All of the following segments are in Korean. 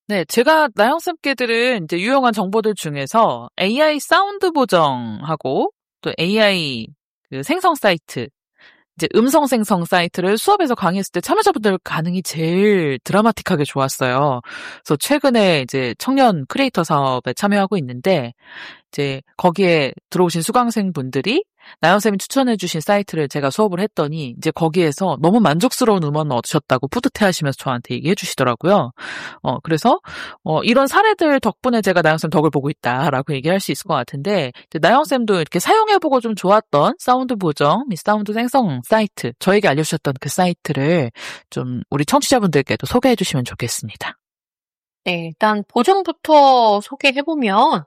네, 제가 나영쌤께 들은 이제 유용한 정보들 중에서 AI 사운드 보정하고 또 AI 그 생성 사이트, 이제 음성 생성 사이트를 수업에서 강의했을 때 참여자분들 반응이 제일 드라마틱하게 좋았어요. 그래서 최근에 이제 청년 크리에이터 사업에 참여하고 있는데 이제 거기에 들어오신 수강생분들이 나연쌤이 추천해주신 사이트를 제가 수업을 했더니 이제 거기에서 너무 만족스러운 음원을 얻으셨다고 뿌듯해하시면서 저한테 얘기해 주시더라고요. 그래서 이런 사례들 덕분에 제가 나영쌤 덕을 보고 있다라고 얘기할 수 있을 것 같은데 이제 나영쌤도 이렇게 사용해보고 좀 좋았던 사운드 보정 및 사운드 생성 사이트 저에게 알려주셨던 그 사이트를 좀 우리 청취자분들께도 소개해 주시면 좋겠습니다. 네, 일단 보정부터 소개해보면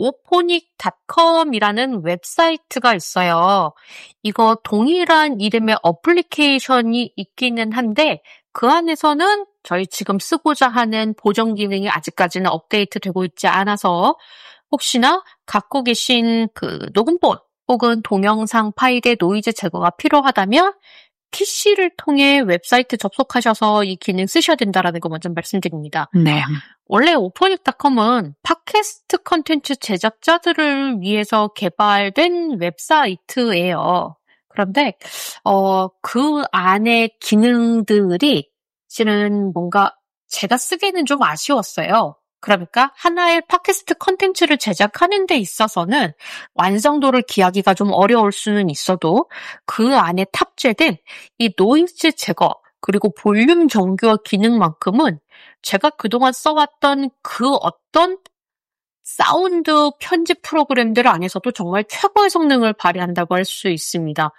오포닉닷컴이라는 웹사이트가 있어요. 이거 동일한 이름의 어플리케이션이 있기는 한데 그 안에서는 저희 지금 쓰고자 하는 보정 기능이 아직까지는 업데이트되고 있지 않아서 혹시나 갖고 계신 그 녹음본 혹은 동영상 파일의 노이즈 제거가 필요하다면 PC를 통해 웹사이트 접속하셔서 이 기능 쓰셔야 된다는 거 먼저 말씀드립니다. 네. 원래 오포닉닷컴은 팟캐스트 컨텐츠 제작자들을 위해서 개발된 웹사이트예요. 그런데 그 안에 기능들이 실은 뭔가 제가 쓰기에는 좀 아쉬웠어요. 그러니까 하나의 팟캐스트 컨텐츠를 제작하는 데 있어서는 완성도를 기하기가 좀 어려울 수는 있어도 그 안에 탑재된 이 노이즈 제거 그리고 볼륨 정교화 기능만큼은 제가 그동안 써왔던 그 어떤 사운드 편집 프로그램들 안에서도 정말 최고의 성능을 발휘한다고 할 수 있습니다.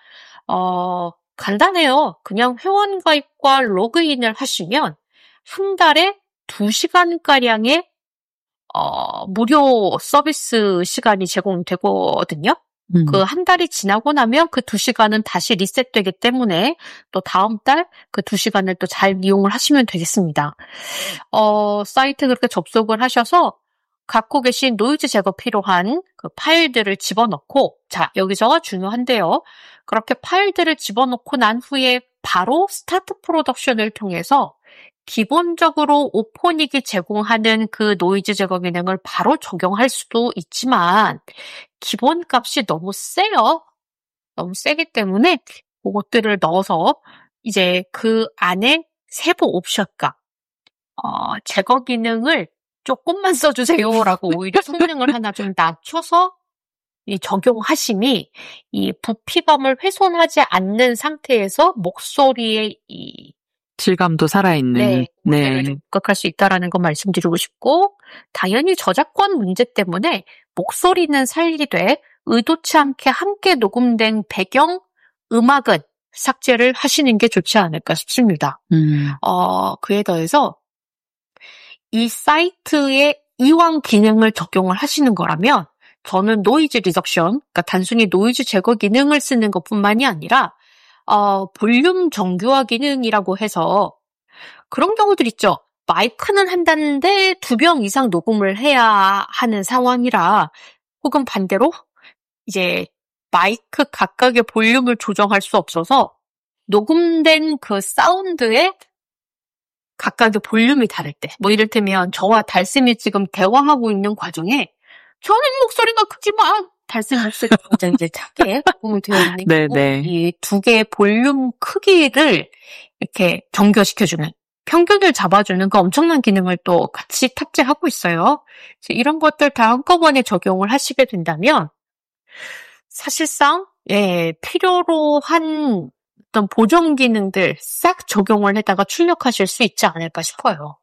간단해요. 그냥 회원가입과 로그인을 하시면 한 달에 2시간가량의 무료 서비스 시간이 제공되거든요. 그 한 달이 지나고 나면 그 2시간은 다시 리셋되기 때문에 또 다음 달 그 2시간을 또 잘 이용을 하시면 되겠습니다. 사이트 그렇게 접속을 하셔서 갖고 계신 노이즈 제거 필요한 그 파일들을 집어넣고, 자, 여기서 중요한데요. 그렇게 파일들을 집어넣고 난 후에 바로 스타트 프로덕션을 통해서 기본적으로 오포닉이 제공하는 그 노이즈 제거 기능을 바로 적용할 수도 있지만 기본값이 너무 세요. 너무 세기 때문에 그것들을 넣어서 이제 그 안에 세부 옵션과 제거 기능을 조금만 써주세요라고 오히려 성능을 하나 좀 낮춰서 이 적용하심이 이 부피감을 훼손하지 않는 상태에서 목소리의 이 질감도 살아있는. 네. 극복할 수 있다라는 거 말씀드리고 싶고, 당연히 저작권 문제 때문에 목소리는 살리되 의도치 않게 함께 녹음된 배경 음악은 삭제를 하시는 게 좋지 않을까 싶습니다. 그에 더해서 이 사이트에 이왕 기능을 적용을 하시는 거라면 저는 노이즈 리덕션, 그러니까 단순히 노이즈 제거 기능을 쓰는 것뿐만이 아니라 볼륨 정교화 기능이라고 해서 그런 경우들 있죠. 마이크는 한다는데 2병 이상 녹음을 해야 하는 상황이라 혹은 반대로 이제 마이크 각각의 볼륨을 조정할 수 없어서 녹음된 그 사운드에 각각의 볼륨이 다를 때, 뭐 이를테면 저와 달쌤이 지금 대화하고 있는 과정에 저는 목소리가 크지만 달쌤 목소리가 굉장히 이제 작게 녹음이 되어 있는 경우 이 두 개의 볼륨 크기를 이렇게 정교시켜주는, 평균을 잡아주는 그 엄청난 기능을 또 같이 탑재하고 있어요. 이런 것들 다 한꺼번에 적용을 하시게 된다면 사실상 필요로 한 어떤 보정 기능들 싹 적용을 해다가 출력하실 수 있지 않을까 싶어요.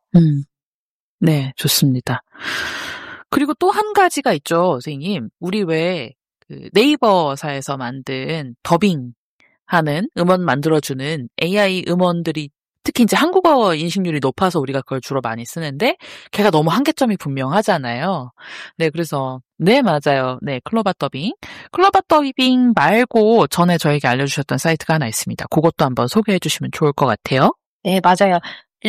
네, 좋습니다. 그리고 또 한 가지가 있죠, 선생님. 우리 왜 그 네이버사에서 만든 더빙하는 음원 만들어주는 AI 음원들이 특히 이제 한국어 인식률이 높아서 우리가 그걸 주로 많이 쓰는데 걔가 너무 한계점이 분명하잖아요. 네, 그래서 네, 맞아요. 네, 클로바 더빙. 클로바 더빙 말고 전에 저에게 알려주셨던 사이트가 하나 있습니다. 그것도 한번 소개해 주시면 좋을 것 같아요. 네, 맞아요.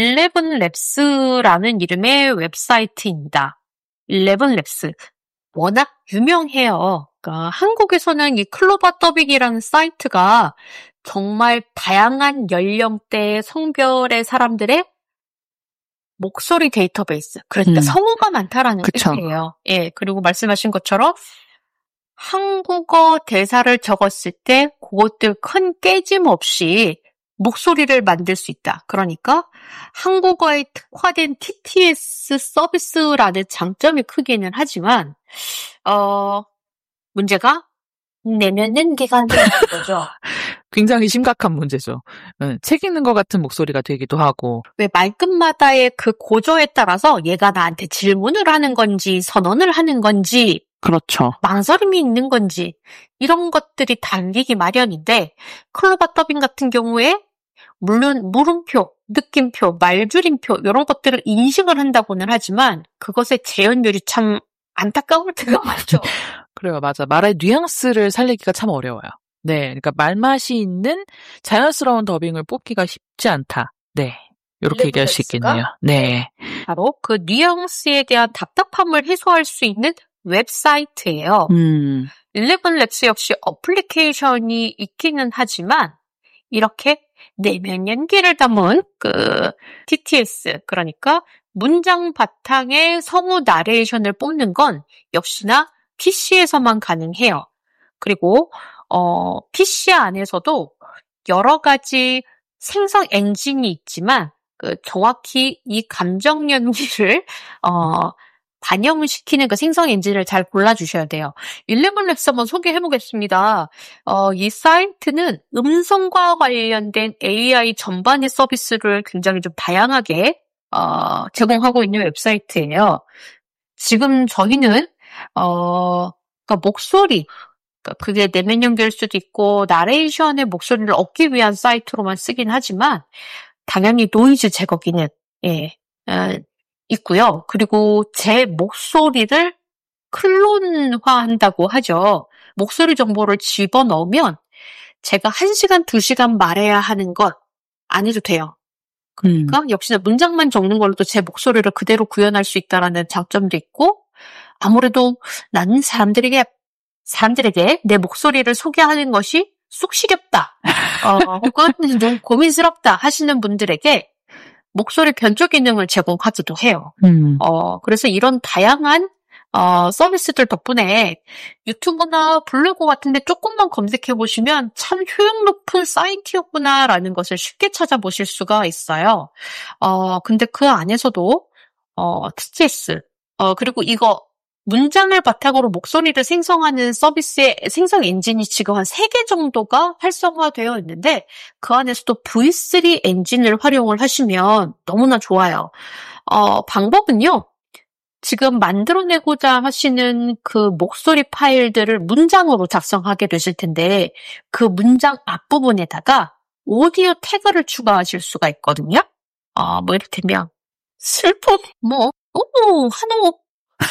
11랩스라는 이름의 웹사이트입니다. 11랩스. 워낙 유명해요. 그러니까 한국에서는 이 클로바 더빙이라는 사이트가 정말 다양한 연령대, 성별의 사람들의 목소리 데이터베이스. 그러니까 성우가 많다라는 그쵸. 뜻이에요. 예, 그리고 말씀하신 것처럼 한국어 대사를 적었을 때 그것들 큰 깨짐 없이 목소리를 만들 수 있다. 그러니까 한국어에 특화된 TTS 서비스라는 장점이 크기는 하지만 문제가 내면 연기가 안 되는 거죠. 굉장히 심각한 문제죠. 책 읽는 것 같은 목소리가 되기도 하고. 왜 말끝마다의 그 고저에 따라서 얘가 나한테 질문을 하는 건지 선언을 하는 건지 그렇죠. 망설임이 있는 건지 이런 것들이 달리기 마련인데 클로바 더빙 같은 경우에 물론 물음표, 느낌표, 말줄임표 이런 것들을 인식을 한다고는 하지만 그것의 재현율이 참 안타까울 때가 많죠. 그래요. 맞아. 말의 뉘앙스를 살리기가 참 어려워요. 네. 그러니까 말맛이 있는 자연스러운 더빙을 뽑기가 쉽지 않다. 네. 이렇게 얘기할 수 있겠네요. 네. 바로 그 뉘앙스에 대한 답답함을 해소할 수 있는 웹사이트예요. 11랩스 역시 어플리케이션이 있기는 하지만 이렇게 내면 연기를 담은 그 TTS, 그러니까 문장 바탕에 성우 나레이션을 뽑는 건 역시나 PC에서만 가능해요. 그리고 PC 안에서도 여러 가지 생성 엔진이 있지만 그 정확히 이 감정 연기를 반영을 시키는 그 생성 엔진을 잘 골라주셔야 돼요. 11랩스 한번 소개해보겠습니다. 이 사이트는 음성과 관련된 AI 전반의 서비스를 굉장히 좀 다양하게 제공하고 있는 웹사이트예요. 지금 저희는 그러니까 목소리, 그러니까 그게 내면 연결일 수도 있고 나레이션의 목소리를 얻기 위한 사이트로만 쓰긴 하지만 당연히 노이즈 제거 기능 있고요. 그리고 제 목소리를 클론화한다고 하죠. 목소리 정보를 집어넣으면 제가 1시간, 2시간 말해야 하는 것 안 해도 돼요. 그러니까 역시나 문장만 적는 걸로도 제 목소리를 그대로 구현할 수 있다는 장점도 있고 아무래도 나는 사람들에게 내 목소리를 소개하는 것이 쑥 시렵다. 혹은 좀 고민스럽다 하시는 분들에게 목소리 변조 기능을 제공하기도 해요. 그래서 이런 다양한 서비스들 덕분에 유튜브나 블로그 같은 데 조금만 검색해 보시면 참 효용 높은 사이트였구나라는 것을 쉽게 찾아보실 수가 있어요. 근데 그 안에서도 TTS 그리고 이거 문장을 바탕으로 목소리를 생성하는 서비스의 생성 엔진이 지금 한 3개 정도가 활성화되어 있는데 그 안에서도 V3 엔진을 활용을 하시면 너무나 좋아요. 방법은요. 지금 만들어내고자 하시는 그 목소리 파일들을 문장으로 작성하게 되실 텐데 그 문장 앞부분에다가 오디오 태그를 추가하실 수가 있거든요. 뭐 이를테면 슬픔, 한옥,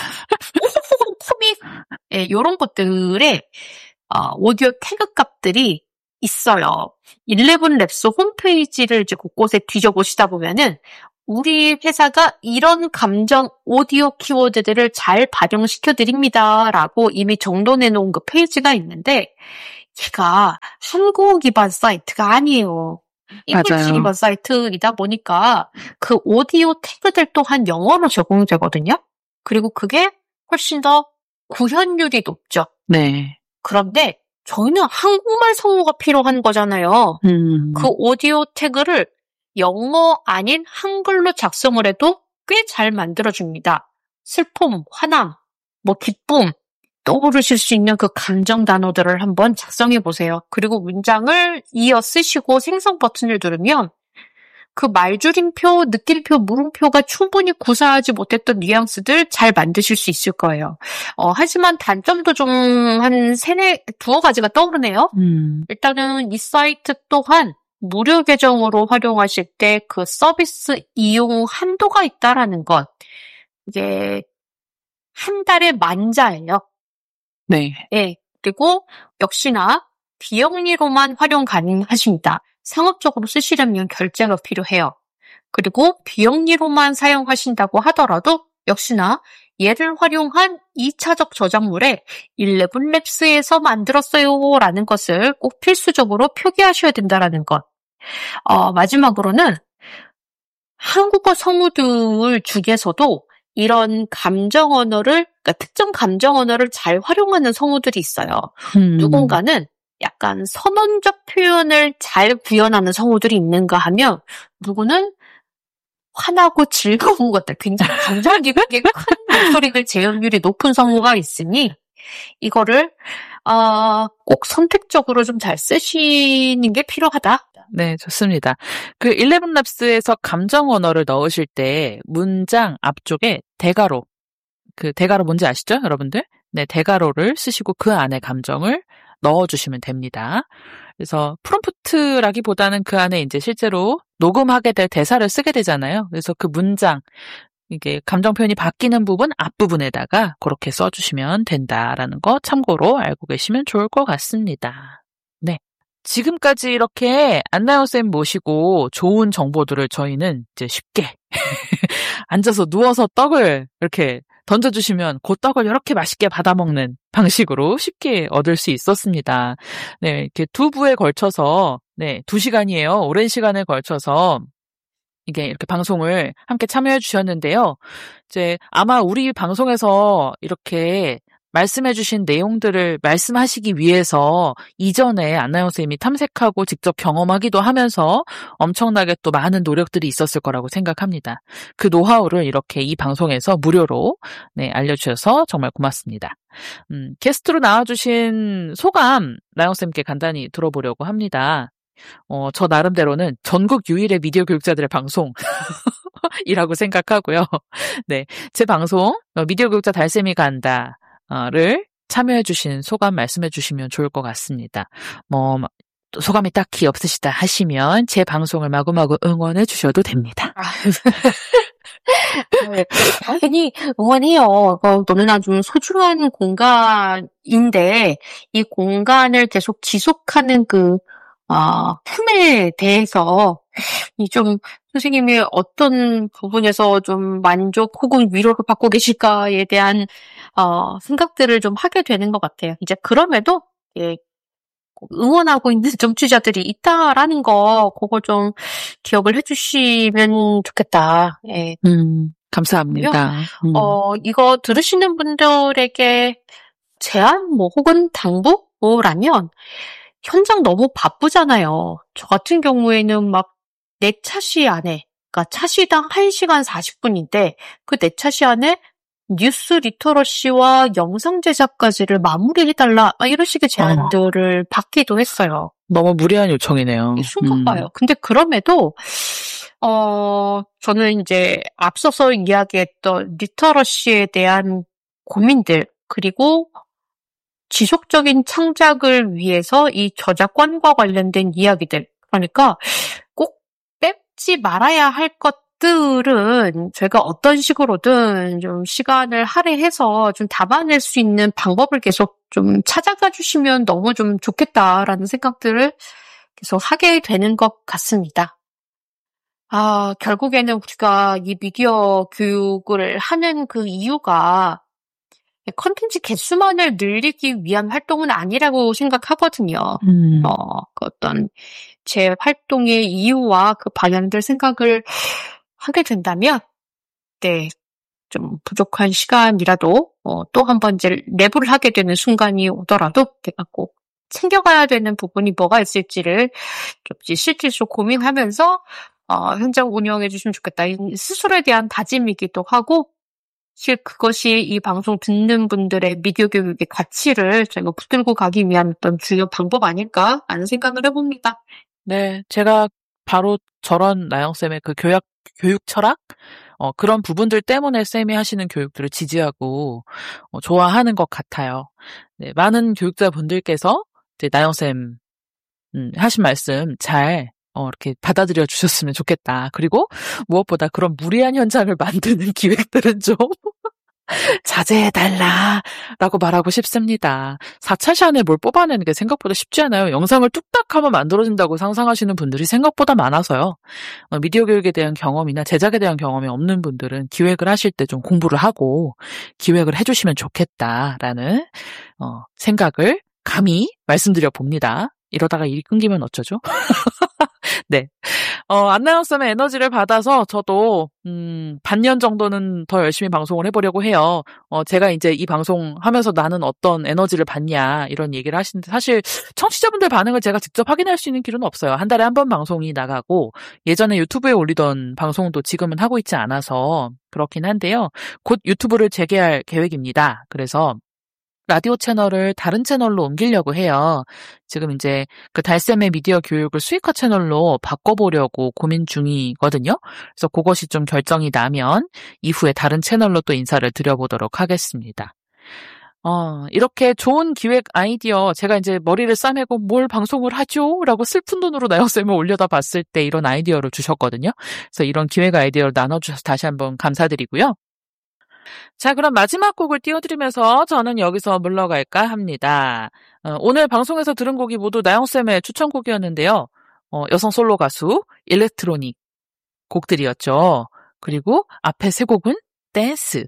코믹, 이런 것들의 오디오 태그 값들이 있어요. 11랩스 홈페이지를 이제 곳곳에 뒤져보시다 보면은 우리 회사가 이런 감정 오디오 키워드들을 잘 반영시켜 드립니다라고 이미 정돈해 놓은 그 페이지가 있는데 얘가 한국어 기반 사이트가 아니에요. 인글리시 기반 사이트이다 보니까 그 오디오 태그들 또한 영어로 제공되거든요. 그리고 그게 훨씬 더 구현율이 높죠. 네. 그런데 저희는 한국말 성우가 필요한 거잖아요. 그 오디오 태그를 영어 아닌 한글로 작성을 해도 꽤 잘 만들어줍니다. 슬픔, 화남, 기쁨, 떠오르실 수 있는 그 감정 단어들을 한번 작성해 보세요. 그리고 문장을 이어 쓰시고 생성 버튼을 누르면 그 말줄임표, 느낌표, 물음표가 충분히 구사하지 못했던 뉘앙스들 잘 만드실 수 있을 거예요. 하지만 단점도 좀 한 두어 가지가 떠오르네요. 일단은 이 사이트 또한 무료 계정으로 활용하실 때 그 서비스 이용 한도가 있다라는 것. 이게 한 달에 10,000자예요. 네. 네. 그리고 역시나 비영리로만 활용 가능하십니다. 상업적으로 쓰시려면 결제가 필요해요. 그리고 비영리로만 사용하신다고 하더라도 역시나 얘를 활용한 2차적 저작물에 11랩스에서 만들었어요 라는 것을 꼭 필수적으로 표기하셔야 된다라는 것. 마지막으로는 한국어 성우들 중에서도 이런 감정 언어를, 그러니까 특정 감정 언어를 잘 활용하는 성우들이 있어요. 누군가는 약간 선언적 표현을 잘 구현하는 성우들이 있는가 하면, 누구는 화나고 즐거운 것들, 굉장히 감정 기복이 큰 목소리를 제어율이 높은 성우가 있으니, 이거를 꼭 선택적으로 좀 잘 쓰시는 게 필요하다. 네, 좋습니다. 그 11랍스에서 감정 언어를 넣으실 때 문장 앞쪽에 대괄호, 그 대괄호 뭔지 아시죠, 여러분들? 네, 대괄호를 쓰시고 그 안에 감정을 넣어주시면 됩니다. 그래서 프롬프트라기보다는 그 안에 이제 실제로 녹음하게 될 대사를 쓰게 되잖아요. 그래서 그 문장, 이게 감정 표현이 바뀌는 부분 앞부분에다가 그렇게 써주시면 된다라는 거 참고로 알고 계시면 좋을 것 같습니다. 네. 지금까지 이렇게 안나영쌤 모시고 좋은 정보들을 저희는 이제 쉽게 앉아서 누워서 떡을 이렇게 던져주시면 그 떡을 이렇게 맛있게 받아먹는 방식으로 쉽게 얻을 수 있었습니다. 네, 이렇게 두 부에 걸쳐서, 네, 2시간이에요. 오랜 시간에 걸쳐서 이게 이렇게 방송을 함께 참여해 주셨는데요. 이제 아마 우리 방송에서 이렇게 말씀해 주신 내용들을 말씀하시기 위해서 이전에 안나영 쌤이 탐색하고 직접 경험하기도 하면서 엄청나게 또 많은 노력들이 있었을 거라고 생각합니다. 그 노하우를 이렇게 이 방송에서 무료로 네, 알려주셔서 정말 고맙습니다. 게스트로 나와주신 소감 나영 쌤께 간단히 들어보려고 합니다. 저 나름대로는 전국 유일의 미디어 교육자들의 방송이라고 생각하고요. 네, 제 방송 미디어 교육자 달쌤이 간다를 참여해주신 소감 말씀해주시면 좋을 것 같습니다. 소감이 딱히 없으시다 하시면 제 방송을 마구마구 응원해주셔도 됩니다. 당연히 응원해요. 너는 아주 소중한 공간인데 이 공간을 계속 지속하는 품에 대해서 좀 선생님이 어떤 부분에서 좀 만족 혹은 위로를 받고 계실까에 대한 생각들을 좀 하게 되는 것 같아요. 이제 그럼에도 응원하고 있는 정치자들이 있다라는 거 그거 좀 기억을 해주시면 좋겠다. 예. 감사합니다. 이거 들으시는 분들에게 제안 혹은 당부라면 현장 너무 바쁘잖아요. 저 같은 경우에는 막 4차시 안에, 그러니까 차시당 1시간 40분인데 그 4차시 안에 뉴스 리터러시와 영상 제작까지를 마무리해달라 이런 식의 제안들을 받기도 했어요. 너무 무리한 요청이네요. 순간봐요. 근데 그럼에도 저는 이제 앞서서 이야기했던 리터러시에 대한 고민들 그리고 지속적인 창작을 위해서 이 저작권과 관련된 이야기들, 그러니까 꼭 빼지 말아야 할 것들은 저희가 어떤 식으로든 좀 시간을 할애해서 좀 담아낼 수 있는 방법을 계속 좀 찾아가 주시면 너무 좀 좋겠다라는 생각들을 계속 하게 되는 것 같습니다. 결국에는 우리가 이 미디어 교육을 하는 그 이유가 컨텐츠 개수만을 늘리기 위한 활동은 아니라고 생각하거든요. 그 어떤 제 활동의 이유와 그 방향들 생각을 하게 된다면, 네, 좀 부족한 시간이라도 또 한 번 이제 레벨을 하게 되는 순간이 오더라도 내가 꼭 챙겨가야 되는 부분이 뭐가 있을지를 좀 실질적으로 고민하면서 현장 운영해 주시면 좋겠다. 스스로에 대한 다짐이기도 하고, 사실 그것이 이 방송 듣는 분들의 미디어 교육의 가치를 저희가 붙들고 가기 위한 어떤 주요 방법 아닐까 하는 생각을 해봅니다. 네, 제가 바로 저런 나영쌤의 그 교육 철학? 그런 부분들 때문에 쌤이 하시는 교육들을 지지하고 좋아하는 것 같아요. 네, 많은 교육자분들께서 이제 나영쌤 하신 말씀 잘 이렇게 받아들여 주셨으면 좋겠다. 그리고 무엇보다 그런 무리한 현장을 만드는 기획들은 좀 자제해달라라고 말하고 싶습니다. 4차시 안에 뭘 뽑아내는 게 생각보다 쉽지 않아요. 영상을 뚝딱 하면 만들어진다고 상상하시는 분들이 생각보다 많아서요. 미디어 교육에 대한 경험이나 제작에 대한 경험이 없는 분들은 기획을 하실 때 좀 공부를 하고 기획을 해주시면 좋겠다라는 생각을 감히 말씀드려 봅니다. 이러다가 일이 끊기면 어쩌죠? 네. 안나영쌤의 에너지를 받아서 저도, 반년 정도는 더 열심히 방송을 해보려고 해요. 제가 이제 이 방송 하면서 나는 어떤 에너지를 받냐, 이런 얘기를 하시는데, 사실 청취자분들 반응을 제가 직접 확인할 수 있는 길은 없어요. 한 달에 한 번 방송이 나가고, 예전에 유튜브에 올리던 방송도 지금은 하고 있지 않아서 그렇긴 한데요. 곧 유튜브를 재개할 계획입니다. 그래서 라디오 채널을 다른 채널로 옮기려고 해요. 지금 이제 그 달샘의 미디어 교육을 수익화 채널로 바꿔보려고 고민 중이거든요. 그래서 그것이 좀 결정이 나면 이후에 다른 채널로 또 인사를 드려보도록 하겠습니다. 이렇게 좋은 기획 아이디어, 제가 이제 머리를 싸매고 뭘 방송을 하죠? 라고 슬픈 눈으로 나영쌤을 올려다 봤을 때 이런 아이디어를 주셨거든요. 그래서 이런 기획 아이디어를 나눠주셔서 다시 한번 감사드리고요. 자, 그럼 마지막 곡을 띄워드리면서 저는 여기서 물러갈까 합니다. 오늘 방송에서 들은 곡이 모두 나영쌤의 추천곡이었는데요. 여성 솔로 가수, 일렉트로닉 곡들이었죠. 그리고 앞에 세 곡은 댄스.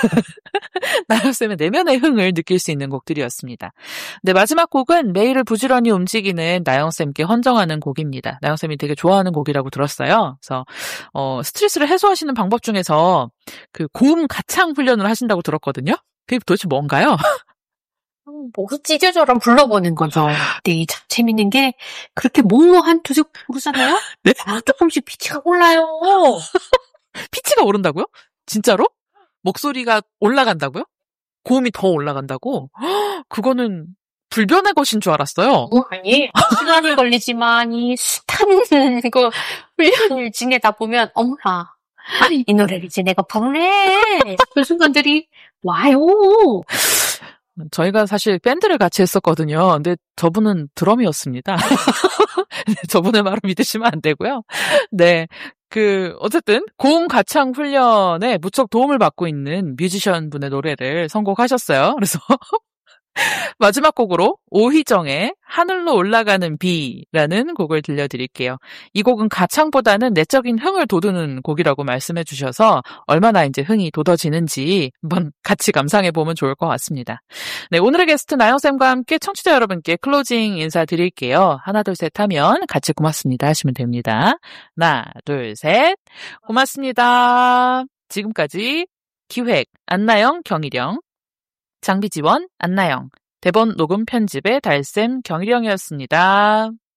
나영쌤의 내면의 흥을 느낄 수 있는 곡들이었습니다. 네, 마지막 곡은 매일을 부지런히 움직이는 나영쌤께 헌정하는 곡입니다. 나영쌤이 되게 좋아하는 곡이라고 들었어요. 그래서 스트레스를 해소하시는 방법 중에서 그 고음 가창 훈련을 하신다고 들었거든요. 그게 도대체 뭔가요? 목이 찢어져라 불러보는 거죠. 근데 참 재밌는 게 그렇게 목로 한 두 적 부르잖아요? 네? 조금씩 피치가 올라요. 피치가 오른다고요? 진짜로? 목소리가 올라간다고요? 고음이 더 올라간다고? 그거는 불변의 것인 줄 알았어요. 아니, 시간이 걸리지만 이 숱한 그 훈련을 지내다 보면 어머나, 아니 이 노래를 이제 내가 부르네. 그 순간들이 와요. 저희가 사실 밴드를 같이 했었거든요. 근데 저분은 드럼이었습니다. 저분의 말을 믿으시면 안 되고요. 네. 어쨌든, 고음 가창 훈련에 무척 도움을 받고 있는 뮤지션 분의 노래를 선곡하셨어요. 그래서, 마지막 곡으로 오희정의 하늘로 올라가는 비라는 곡을 들려드릴게요. 이 곡은 가창보다는 내적인 흥을 돋우는 곡이라고 말씀해 주셔서 얼마나 이제 흥이 돋아지는지 한번 같이 감상해보면 좋을 것 같습니다. 네, 오늘의 게스트 나영쌤과 함께 청취자 여러분께 클로징 인사드릴게요. 하나, 둘, 셋 하면 같이 고맙습니다 하시면 됩니다. 하나, 둘, 셋. 고맙습니다. 지금까지 기획 안나영, 경희령, 장비 지원 안나영, 대본 녹음 편집의 달샘 경희령이었습니다.